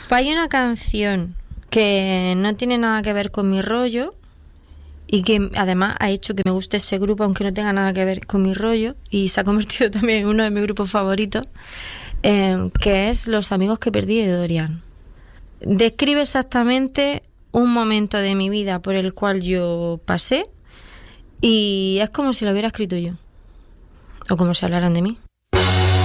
Pues hay una canción que no tiene nada que ver con mi rollo y que además ha hecho que me guste ese grupo, aunque no tenga nada que ver con mi rollo, y se ha convertido también en uno de mis grupos favoritos, que es Los amigos que perdí de Dorian. Describe exactamente un momento de mi vida por el cual yo pasé y es como si lo hubiera escrito yo o como si hablaran de mí.